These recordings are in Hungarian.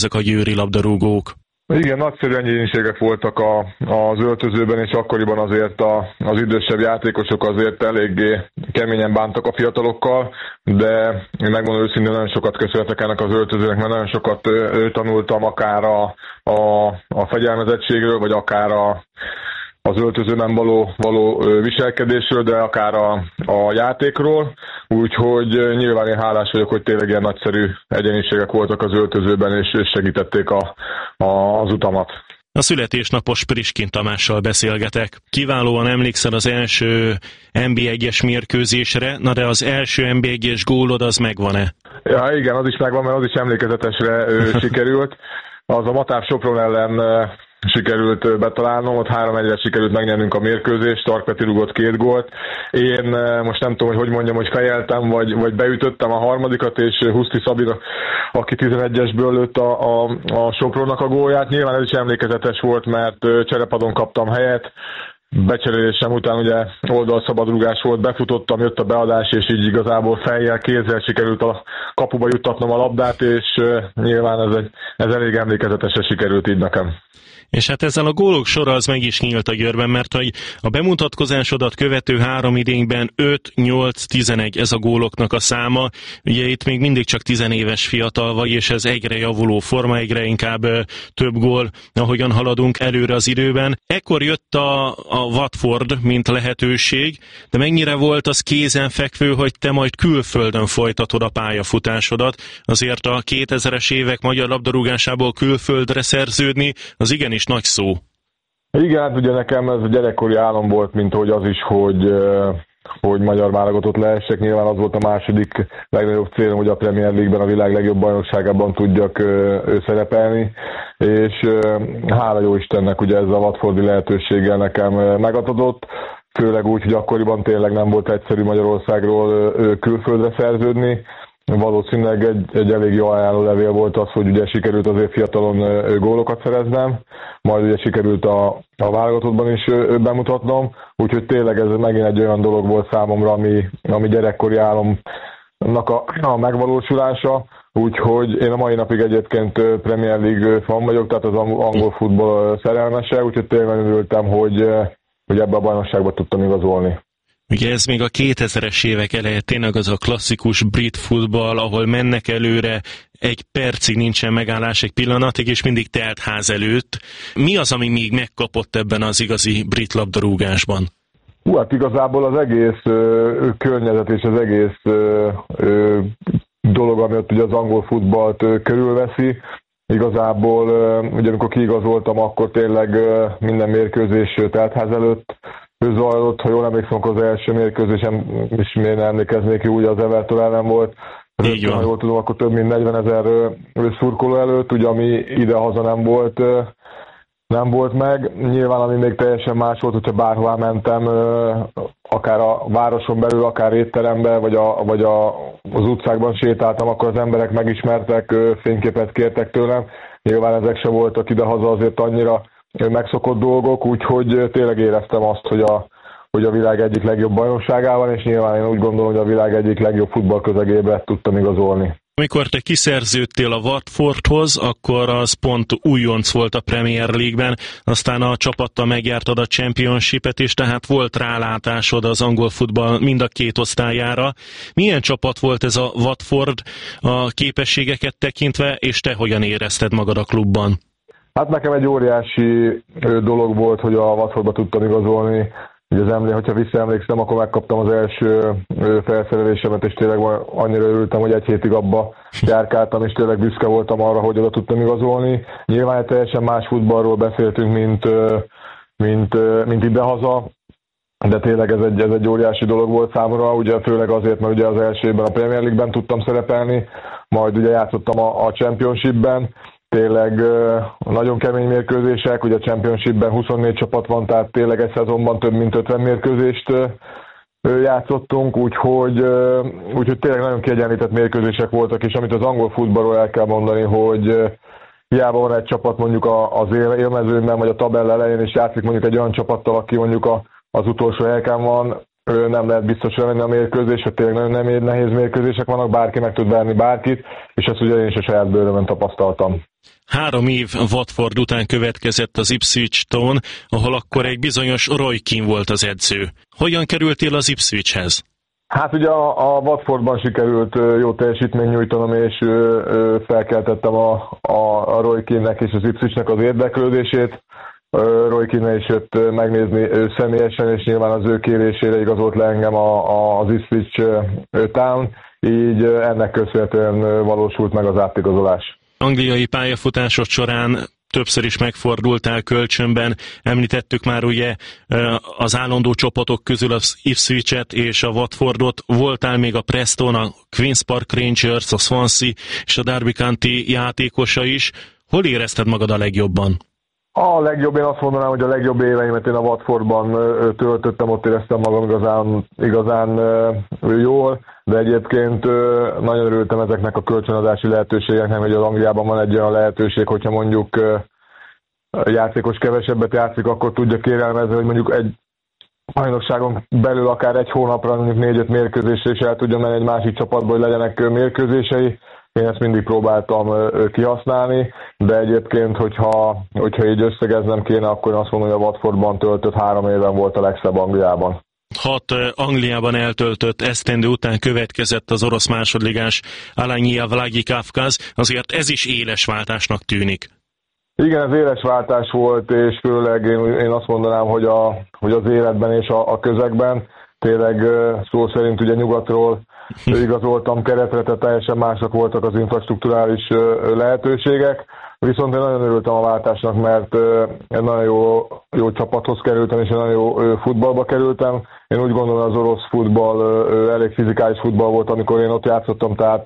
ezek a győri labdarúgók. Igen, nagyszerű egyéniségek voltak az öltözőben, és akkoriban azért az idősebb játékosok azért eléggé keményen bántak a fiatalokkal, de én megmondom őszintén, nagyon sokat köszönhetek ennek az öltözőnek, mert nagyon sokat tanultam akár a fegyelmezettségről, vagy akár az öltözőben való viselkedésről, de akár a játékról, úgyhogy nyilván én hálás vagyok, hogy tényleg ilyen nagyszerű egyéniségek voltak az öltözőben, és segítették az utamat. A születésnapos Priskin Tamással beszélgetek. Kiválóan emlékszel az első NB1-es mérkőzésre, na de az első NB1-es gólod az megvan-e? Ja, igen, az is megvan, mert az is emlékezetesre sikerült. Az a Matáv Sopron ellen sikerült betalálnom, ott 3-1-re sikerült megnyernünk a mérkőzést, Tark rúgott 2 gólt. Én most nem tudom, hogy mondjam, hogy fejeltem, vagy beütöttem a harmadikat, és Huszti Szabira, aki 11-esből lőtt a Sopronnak a gólját. Nyilván ez is emlékezetes volt, mert cserepadon kaptam helyet, becserélésem után ugye oldalszabadrúgás volt, befutottam, jött a beadás, és így igazából fejjel, kézzel sikerült a kapuba juttatnom a labdát, és nyilván ez elég emlékezetesen sikerült így nekem. És hát ezzel a gólok sora az meg is nyílt a Győrben, mert hogy a bemutatkozásodat követő 3 idényben 5-8-11 ez a góloknak a száma. Ugye itt még mindig csak 10 éves fiatal vagy, és ez egyre javuló forma, egyre inkább több gól, ahogyan haladunk előre az időben. Ekkor jött a Watford, mint lehetőség, de mennyire volt az kézenfekvő, hogy te majd külföldön folytatod a pályafutásodat? Azért a 2000-es évek magyar labdarúgásából külföldre szerződni, az igenis nagy szó. Igen, hát ugye nekem ez a gyerekkori álom volt, mint hogy az is, hogy magyar válogatott lehessek. Nyilván az volt a második legnagyobb célom, hogy a Premier League-ben, a világ legjobb bajnokságában tudjak szerepelni, és hála jó Istennek ugye ez a watfordi lehetőséggel nekem megadódott, főleg úgy, hogy akkoriban tényleg nem volt egyszerű Magyarországról külföldre szerződni. Valószínűleg egy elég jó ajánlólevél volt az, hogy ugye sikerült azért fiatalon gólokat szereznem, majd ugye sikerült a válogatottban is bemutatnom, úgyhogy tényleg ez megint egy olyan dolog volt számomra, ami gyerekkori álomnak a megvalósulása, úgyhogy én a mai napig egyébként Premier League fan vagyok, tehát az angol futball szerelmese, úgyhogy tényleg örültem, hogy ebbe a bajnokságba tudtam igazolni. Ugye ez még a 2000-es évek eleje, tényleg az a klasszikus brit futball, ahol mennek előre, egy percig nincsen megállás, egy pillanatig, és mindig telt ház előtt. Mi az, ami még megkapott ebben az igazi brit labdarúgásban? Hát igazából az egész környezet és az egész dolog, ami ott ugye az angol futballt körülveszi. Igazából, ugye amikor kiigazoltam, akkor tényleg minden mérkőzés teltház előtt zajlott, ha jól emlékszem, akkor az első mérkőzésem is miért emlékeznék, úgy az Everton ellen volt. Így van. Ha jól tudom, akkor több mint 40 000 szurkoló előtt, ugye ami ide-haza nem volt meg. Nyilván, ami még teljesen más volt, hogyha bárhová mentem, akár a városon belül, akár étterembe, vagy az utcákban sétáltam, akkor az emberek megismertek, fényképet kértek tőlem. Nyilván ezek se voltak ide-haza azért annyira megszokott dolgok, úgyhogy tényleg éreztem azt, hogy a világ egyik legjobb bajnokságában, és nyilván én úgy gondolom, hogy a világ egyik legjobb futballközegébe tudtam igazolni. Amikor te kiszerződtél a Watfordhoz, akkor az pont újonc volt a Premier League-ben, aztán a csapattal megjártad a Championship-et, és tehát volt rálátásod az angol futball mind a 2 osztályára. Milyen csapat volt ez a Watford a képességeket tekintve, és te hogyan érezted magad a klubban? Hát nekem egy óriási dolog volt, hogy a Watfordba tudtam igazolni. Ugye hogyha visszaemlékszem, akkor megkaptam az első felszerelésemet, és tényleg annyira örültem, hogy egy hétig abba járkáltam, és tényleg büszke voltam arra, hogy oda tudtam igazolni. Nyilván egy teljesen más futballról beszéltünk, mint idehaza, de tényleg ez egy óriási dolog volt számomra, ugye főleg azért, mert ugye az első évben a Premier League-ben tudtam szerepelni, majd ugye játszottam a Championship-ben. Tényleg nagyon kemény mérkőzések, ugye a Championship-ben 24 csapat van, tehát tényleg egy szezonban több mint 50 mérkőzést játszottunk, úgyhogy tényleg nagyon kiegyenlített mérkőzések voltak, és amit az angol futballról el kell mondani, hogy hiába van egy csapat mondjuk az élmezőnyben, vagy a tabella elején, és játszik mondjuk egy olyan csapattal, aki mondjuk az utolsó helyeken van, nem lehet biztosra menni a mérkőzés, hogy tényleg nagyon nehéz mérkőzések vannak, bárki meg tud verni bárkit, és ezt ugye én is a saját bőrömön tapasztaltam. 3 év Watford után következett az Ipswich Town, ahol akkor egy bizonyos Roy Keane volt az edző. Hogyan kerültél az Ipswichhez? Hát ugye a Watfordban sikerült jó teljesítményt nyújtanom, és felkeltettem a Roy Keane-nek és az Ipswichnek az érdeklődését. Roy Keane is jött megnézni személyesen, és nyilván az ő kérésére igazolt le engem az Ipswich Town, így ennek köszönhetően valósult meg az átigazolás. Angliai pályafutásod során többször is megfordultál kölcsönben, említettük már ugye az állandó csapatok közül az Ipswichet és a Watfordot, voltál még a Preston, a Queen's Park Rangers, a Swansea és a Derby County játékosa is. Hol érezted magad a legjobban? A legjobb, én azt mondanám, hogy a legjobb éveimet én a Watfordban töltöttem, ott éreztem magam igazán jól, de egyébként nagyon örültem ezeknek a kölcsönadási lehetőségeknek, hogy az Angliában van egy olyan lehetőség, hogyha mondjuk játékos kevesebbet játszik, akkor tudja kérelmezni, hogy mondjuk egy bajnokságon belül akár egy hónapra, mondjuk 4-5 mérkőzésre is el tudja menni egy másik csapatba, hogy legyenek mérkőzései. Én ezt mindig próbáltam kihasználni, de egyébként, hogyha így összegeznem kéne, akkor azt mondom, hogy a Watfordban töltött 3 éven volt a legszebb Angliában. 6 Angliában eltöltött esztendő után következett az orosz másodligás Alanya Vladikavkaz, azért ez is éles váltásnak tűnik. Igen, ez éles váltás volt, és főleg én azt mondanám, hogy az életben és a közegben, tényleg szó szerint ugye nyugatról igazoltam keretre, tehát teljesen mások voltak az infrastrukturális lehetőségek, viszont én nagyon örültem a váltásnak, mert egy nagyon jó csapathoz kerültem, és egy nagyon jó futballba kerültem. Én úgy gondolom, az orosz futball elég fizikális futball volt, amikor én ott játszottam, tehát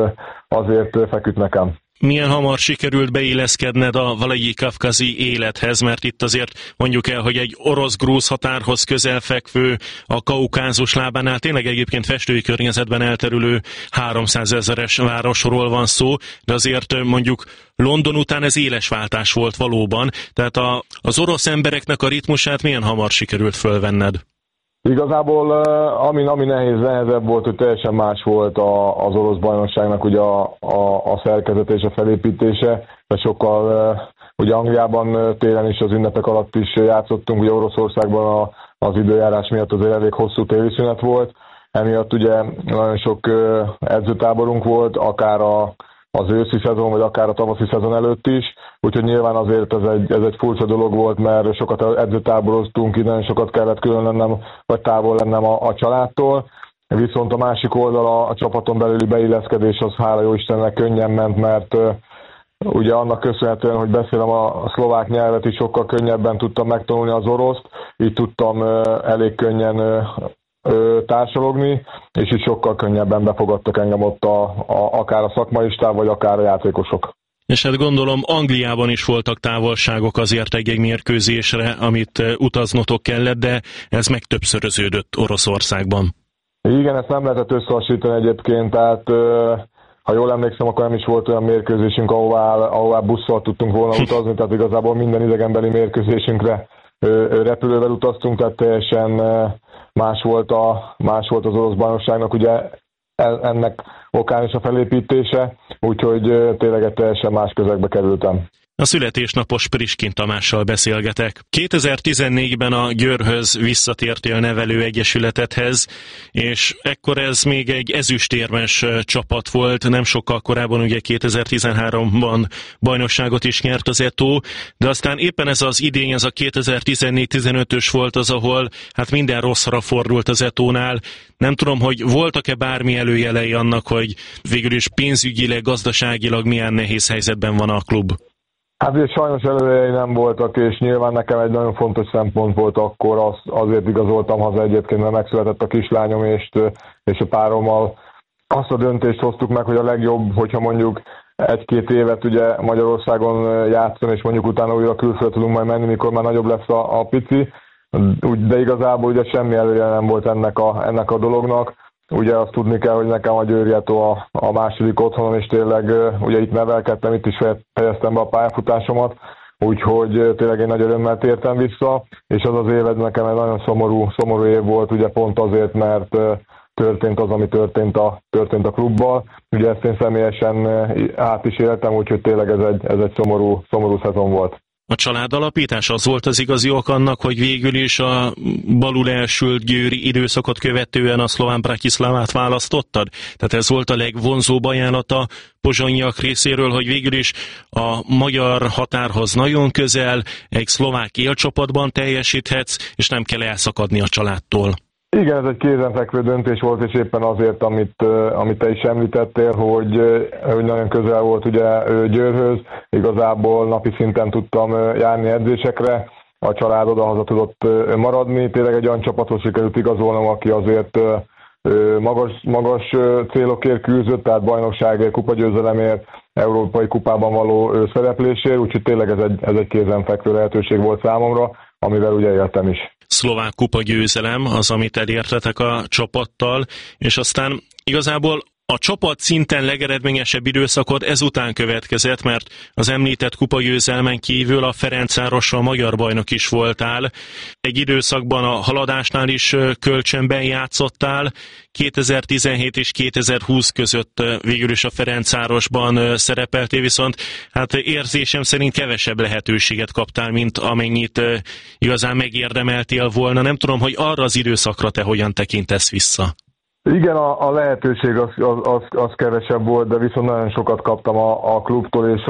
azért feküdt nekem. Milyen hamar sikerült beilleszkedned a Vladikavkazi élethez, mert itt azért mondjuk el, hogy egy orosz-grúz határhoz közelfekvő, a Kaukázus lábánál tényleg egyébként festői környezetben elterülő 300 000-es városról van szó, de azért mondjuk London után ez éles váltás volt valóban, tehát az orosz embereknek a ritmusát milyen hamar sikerült fölvenned? Igazából ami nehezebb volt, hogy teljesen más volt az orosz bajnokságnak ugye a szerkezet és a felépítése, de sokkal ugye Angliában télen is az ünnepek alatt is játszottunk, ugye Oroszországban az időjárás miatt azért elég hosszú téli szünet volt, emiatt ugye nagyon sok edzőtáborunk volt, akár az őszi szezon, vagy akár a tavaszi szezon előtt is, úgyhogy nyilván azért ez egy furcsa dolog volt, mert sokat edzőtáboroztunk, nagyon sokat kellett külön lennem, vagy távol lennem a családtól, viszont a másik oldal a csapaton belüli beilleszkedés az hála jó Istennek könnyen ment, mert ugye annak köszönhetően, hogy beszélem a szlovák nyelvet is, sokkal könnyebben tudtam megtanulni az oroszt, így tudtam elég könnyen társalogni, és így sokkal könnyebben befogadtak engem ott akár a szakmai stáb, vagy akár a játékosok. És hát gondolom Angliában is voltak távolságok azért egy mérkőzésre, amit utaznotok kellett, de ez meg többszöröződött Oroszországban. Igen, ezt nem lehetett összehasonlítani egyébként, tehát ha jól emlékszem, akkor nem is volt olyan mérkőzésünk, ahová busszal tudtunk volna utazni, tehát igazából minden idegenbeli mérkőzésünkre repülővel utaztunk, tehát teljesen más volt az orosz bajnokságnak ugye ennek okán is a felépítése, úgyhogy tényleg egy teljesen más közegbe kerültem. A születésnapos Priskin Tamással beszélgetek. 2014-ben a Győrhöz visszatértél nevelőegyesületedhez, és ekkor ez még egy ezüstérmes csapat volt, nem sokkal korábban, ugye 2013-ban bajnokságot is nyert az Eto, de aztán éppen ez az idény, ez a 2014-15-ös volt az, ahol hát minden rosszra fordult az Etónál. Nem tudom, hogy voltak-e bármi előjelei annak, hogy végül is pénzügyileg, gazdaságilag milyen nehéz helyzetben van a klub? Hát ugye sajnos előjei nem voltak, és nyilván nekem egy nagyon fontos szempont volt akkor, azért igazoltam haza egyébként, mert megszületett a kislányom, és a párommal azt a döntést hoztuk meg, hogy a legjobb, hogyha mondjuk 1-2 évet ugye Magyarországon játszom, és mondjuk utána újra külföldre tudunk majd menni, mikor már nagyobb lesz a pici, de igazából ugye semmi elője nem volt ennek a dolognak. Ugye azt tudni kell, hogy nekem a Győri Eto a második otthonom, és tényleg ugye itt nevelkedtem, itt is fejeztem be a pályafutásomat, úgyhogy tényleg egy nagy örömmel tértem vissza, és az éved nekem egy nagyon szomorú év volt, ugye pont azért, mert történt az, ami történt a klubbal. Ugye ezt én személyesen át is éltem, úgyhogy tényleg ez egy szomorú szezon volt. A családalapítás az volt az igazi ok annak, hogy végül is a balul elsült győri időszakot követően a Slovan Bratislavát választottad? Tehát ez volt a legvonzóbb ajánlata pozsonyiak részéről, hogy végül is a magyar határhoz nagyon közel, egy szlovák élcsapatban teljesíthetsz, és nem kell elszakadni a családtól. Igen, ez egy kézenfekvő döntés volt, és éppen azért, amit te is említettél, hogy nagyon közel volt ugye Győrhöz, igazából napi szinten tudtam járni edzésekre, a család oda-haza tudott maradni, tényleg egy olyan csapathoz sikerült igazolnom, aki azért magas célokért küzdött, tehát bajnokságért, kupagyőzelemért, európai kupában való szereplésért, úgyhogy tényleg ez egy kézenfekvő lehetőség volt számomra, amivel ugye éltem is. Szlovák kupa győzelem az, amit elértetek a csapattal, és aztán igazából a csapat szinten legeredményesebb időszakod ezután következett, mert az említett kupagyőzelmen kívül a Ferencvárossal magyar bajnok is voltál. Egy időszakban a haladásnál is kölcsönben játszottál. 2017 és 2020 között végül is a Ferencvárosban szerepeltél, viszont hát érzésem szerint kevesebb lehetőséget kaptál, mint amennyit igazán megérdemeltél volna. Nem tudom, hogy arra az időszakra te hogyan tekintesz vissza. Igen, a lehetőség az kevesebb volt, de viszont nagyon sokat kaptam a klubtól és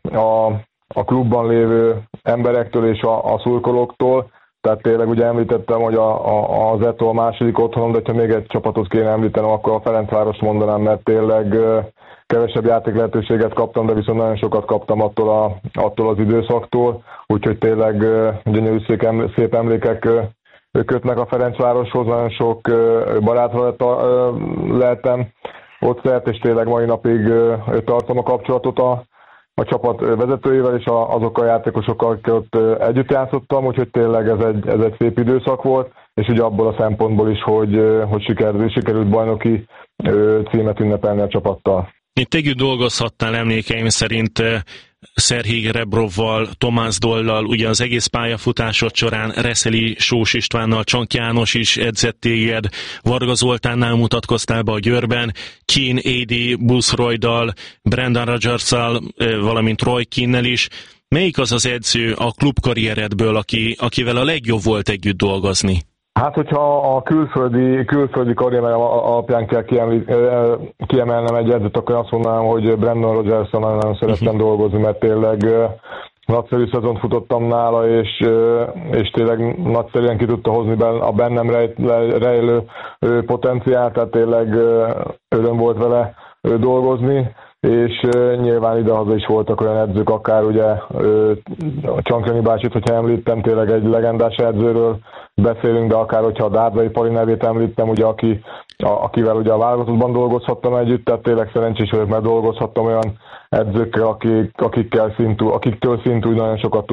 a klubban lévő emberektől és a szurkolóktól. Tehát tényleg ugye említettem, hogy az Eto a második otthonom, de ha még egy csapatot kéne említenem, akkor a Ferencvárost mondanám, mert tényleg kevesebb játék lehetőséget kaptam, de viszont nagyon sokat kaptam attól az időszaktól. Úgyhogy tényleg gyönyörű szép emlékek kötnek a Ferencvároshoz, nagyon sok barátra lehetem ott szert, és tényleg mai napig tartom a kapcsolatot a csapat vezetőivel és azokkal a játékosokkal, akik ott együtt játszottam, úgyhogy tényleg ez egy szép időszak volt, és ugye abból a szempontból is, hogy sikerült bajnoki címet ünnepelni a csapattal. Itt együtt dolgozhattál emlékeim szerint Szerhij Rebrovval, Tomás Dollal, ugye az egész pályafutásod során Reszeli Sós Istvánnal, Csank János is edzett téged, Varga Zoltánnál mutatkoztál be a Győrben, Keane, Adi, Buszroydal, Brendan Rodgersszal, valamint Roy Keane-nel is. Melyik az az edző a klubkarrieredből, akivel a legjobb volt együtt dolgozni? Hát, hogyha a külföldi karrierem alapján kell kiemelnem egy edzőt, akkor azt mondanám, hogy Brendan Rodgersszal nagyon szerettem dolgozni, mert tényleg nagyszerű szezont futottam nála, és tényleg nagyszerűen ki tudta hozni a bennem rejlő potenciált, tehát tényleg öröm volt vele dolgozni, és nyilván idehaza is voltak olyan edzők, akár ugye Csank bácsit, hogyha említem, tényleg egy legendás edzőről beszélünk, de akár hogyha a Dárdai Pali nevét említem, ugye akivel ugye a válogatottban dolgozhattam együtt, tehát tényleg szerencsés vagyok, mert dolgozhattam olyan edzőkkel, akiktől szintúgy nagyon sokat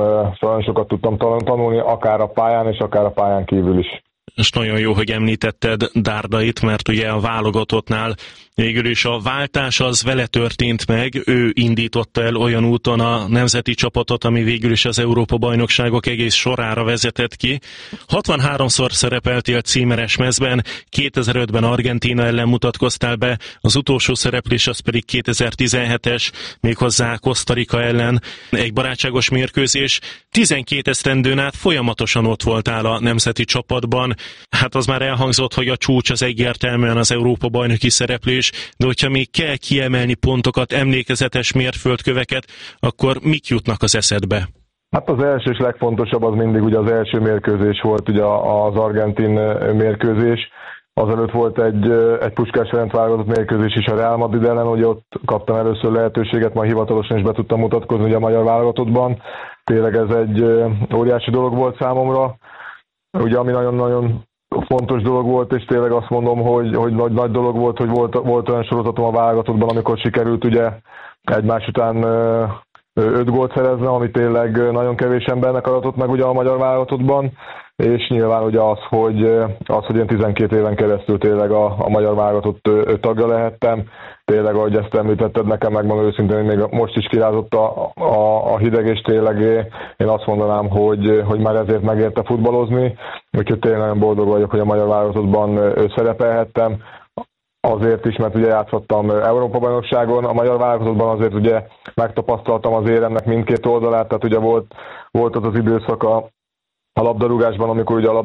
tudtam tanulni, akár a pályán és akár a pályán kívül is. És nagyon jó, hogy említetted Dárdait, mert ugye a válogatottnál végül is a váltás az vele történt meg, ő indította el olyan úton a nemzeti csapatot, ami végül is az Európa-bajnokságok egész sorára vezetett ki. 63-szor szerepeltél címeres mezben, 2005-ben Argentína ellen mutatkoztál be, az utolsó szereplés az pedig 2017-es, méghozzá Costa Rica ellen egy barátságos mérkőzés. 12 esztendőn át folyamatosan ott voltál a nemzeti csapatban. Hát az már elhangzott, hogy a csúcs az egyértelműen az Európa-bajnoki szereplés, de hogyha még kell kiemelni pontokat, emlékezetes mérföldköveket, akkor mik jutnak az eszedbe? Hát az első és legfontosabb az mindig ugye az első mérkőzés volt, ugye az argentin mérkőzés. Azelőtt volt egy Puskás Ferenc válogatott mérkőzés is a Real Madrid ellen, ugye ott kaptam először lehetőséget, majd hivatalosan is be tudtam mutatkozni ugye a magyar válogatottban. Tényleg ez egy óriási dolog volt számomra, ugye ami nagyon-nagyon fontos dolog volt, és tényleg azt mondom, hogy nagy dolog volt, hogy volt olyan sorozatom a válogatottban, amikor sikerült ugye egymás után 5 gólt szereznem, ami tényleg nagyon kevés embernek adatott meg ugye a magyar válogatottban, és nyilván ugye az, hogy én 12 éven keresztül tényleg a magyar válogatott tagja lehettem. Tényleg, ahogy ezt említetted nekem, megmondom őszintén, hogy még most is kirázott a hideg, és tényleg én azt mondanám, hogy már ezért megérte futballozni, úgyhogy tényleg nagyon boldog vagyok, hogy a magyar válogatottban szerepelhettem. Azért is, mert ugye játszottam Európa-bajnokságon, a magyar válogatottban azért ugye megtapasztaltam az éremnek mindkét oldalát, tehát ugye volt az időszak a labdarúgásban, amikor ugye a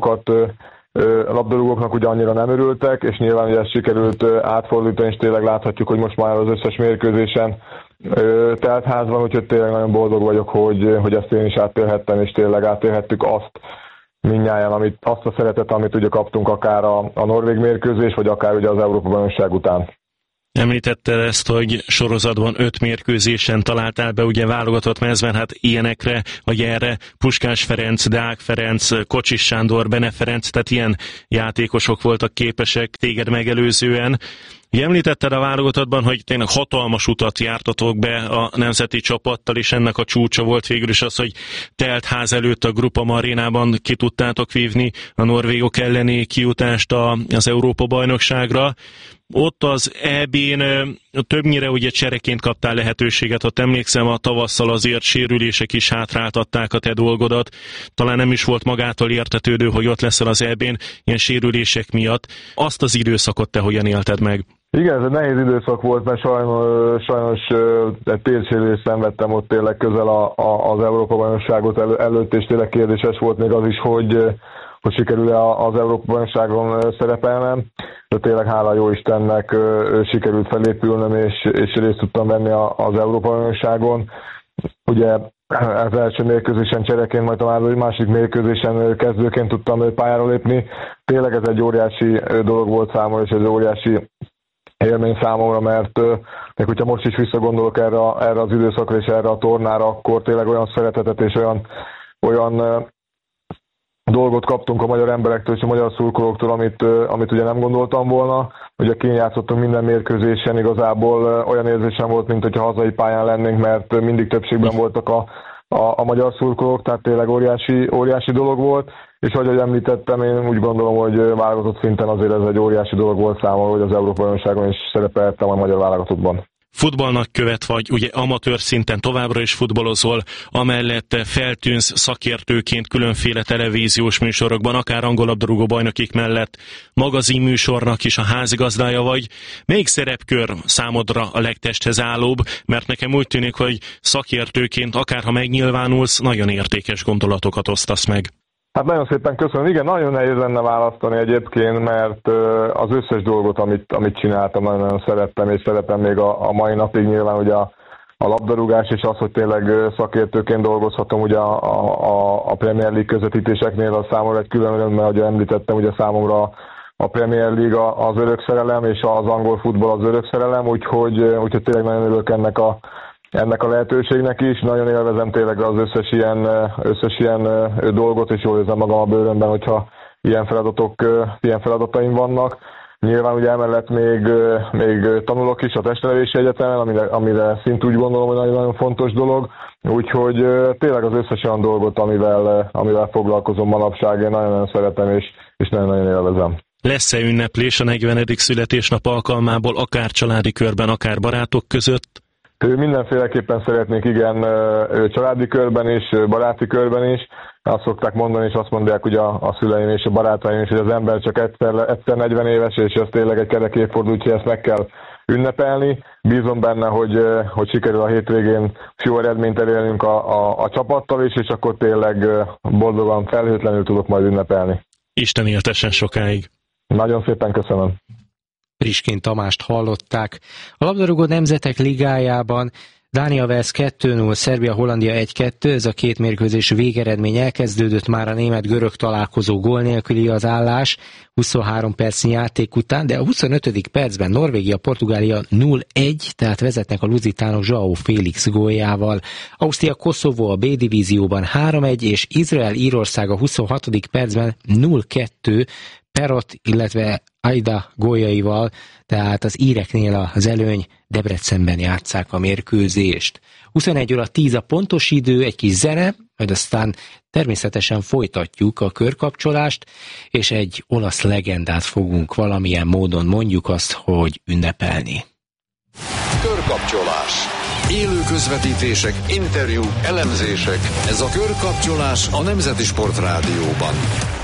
labdarúgóknak ugye annyira nem örültek, és nyilván ugye ezt sikerült átfordítani, és tényleg láthatjuk, hogy most már az összes mérkőzésen telt ház van, úgyhogy tényleg nagyon boldog vagyok, hogy ezt én is átélhettem, és tényleg átélhettük azt mindnyájan, azt a szeretet, amit ugye kaptunk akár a norvég mérkőzés, vagy akár ugye az Európa-bajnokság után. Említetted ezt, hogy sorozatban 5 mérkőzésen találtál be ugye válogatott mezben, hát ilyenekre, vagy erre Puskás Ferenc, Deák Ferenc, Kocsis Sándor, Bene Ferenc, tehát ilyen játékosok voltak képesek téged megelőzően. Ugye említetted a válogatottban, hogy tényleg hatalmas utat jártatok be a nemzeti csapattal, és ennek a csúcsa volt végül is az, hogy telt ház előtt a Groupama arénában ki tudtátok vívni a norvégok elleni kijutást az Európa-bajnokságra. Ott az EB-n többnyire ugye csereként kaptál lehetőséget, ott emlékszem, a tavasszal azért sérülések is hátráltatták a te dolgodat. Talán nem is volt magától értetődő, hogy ott leszel az EB-n ilyen sérülések miatt. Azt az időszakot te hogyan élted meg? Igen, ez egy nehéz időszak volt, mert sajnos egy térsérülést szenvedtem ott tényleg közel az Európa-bajnokságot előtt, és tényleg kérdéses volt még az is, hogy sikerül-e az Európa-bajnokságon szerepelnem, de tényleg hála jó Istennek sikerült felépülnöm, és részt tudtam venni az Európa-bajnokságon. Ugye az első mérkőzésen csereként, majd a másik mérkőzésen kezdőként tudtam pályára lépni. Tényleg ez egy óriási dolog volt számomra, és egy óriási élmény számomra, mert hogyha most is visszagondolok erre az időszakra és erre a tornára, akkor tényleg olyan szeretetet és olyan dolgot kaptunk a magyar emberektől és a magyar szurkolóktól, amit ugye nem gondoltam volna. Ugye kényjátszottunk minden mérkőzésen, igazából olyan érzésem volt, mint hogyha hazai pályán lennénk, mert mindig többségben voltak a magyar szurkolók, tehát tényleg óriási dolog volt, és ahogy említettem, én úgy gondolom, hogy válogatott szinten azért ez egy óriási dolog volt számomra, hogy az Európa-bajnokságon is szerepeltem a magyar válogatottban. Futballnak követ vagy, ugye amatőr szinten továbbra is futballozol, amellett feltűnsz szakértőként különféle televíziós műsorokban, akár angol labdarúgó bajnokik mellett magazinműsornak is a házigazdája vagy. Melyik szerepkör számodra a legtesthez állóbb? Mert nekem úgy tűnik, hogy szakértőként, akárha megnyilvánulsz, nagyon értékes gondolatokat osztasz meg. Hát nagyon szépen köszönöm. Igen, nagyon nehéz lenne választani egyébként, mert az összes dolgot, amit csináltam, nagyon szerettem, és szeretem még a mai napig. Nyilván ugye a labdarúgás, és az, hogy tényleg szakértőként dolgozhatom ugye a Premier League közvetítéseknél, a számomra egy külön öröm, mert ahogy említettem, ugye számomra a Premier League az örök szerelem, és az angol futball az örök szerelem, úgyhogy tényleg nagyon örülök ennek a lehetőségnek is. Nagyon élvezem tényleg az összes ilyen dolgot, és jól érzem magam a bőrömben, hogyha ilyen feladataim vannak. Nyilván ugye emellett még tanulok is a testnevelési egyetemen, amire szint úgy gondolom, hogy nagyon fontos dolog. Úgyhogy tényleg az összes olyan dolgot, amivel foglalkozom manapság, én nagyon szeretem, és nagyon élvezem. Lesz-e ünneplés a 40. születésnap alkalmából, akár családi körben, akár barátok között? Mindenféleképpen szeretnék, igen, családi körben is, baráti körben is. Azt szokták mondani, és azt mondják ugye a szüleim és a barátaim is, hogy az ember csak egyszer 40 éves, és ez tényleg egy kerek évforduló, úgyhogy ezt meg kell ünnepelni. Bízom benne, hogy sikerül a hétvégén jó eredményt elérnünk a csapattal is, és akkor tényleg boldogan, felhőtlenül tudok majd ünnepelni. Isten éltessen sokáig! Nagyon szépen köszönöm! Friskén Tamást hallották. A labdarúgó nemzetek ligájában Dánia-Wales 2-0, Szerbia-Hollandia 1-2, ez a két mérkőzés végeredmény elkezdődött, már a német-görög találkozó gól nélküli az állás 23 percnyi játék után, de a 25. percben Norvégia-Portugália 0-1, tehát vezetnek a luzitánok João Félix góljával. Ausztria-Koszovó a B-divízióban 3-1, és Izrael-Írország a 26. percben 0-2, Perot, illetve Aida góljaival, tehát az íreknél az előny, Debrecenben játsszák a mérkőzést. 21 óra 10 a pontos idő, egy kis zene, majd aztán természetesen folytatjuk a körkapcsolást, és egy olasz legendát fogunk valamilyen módon, mondjuk azt, hogy ünnepelni. Körkapcsolás. Élő közvetítések, interjúk, elemzések. Ez a Körkapcsolás a Nemzeti Sport Rádióban.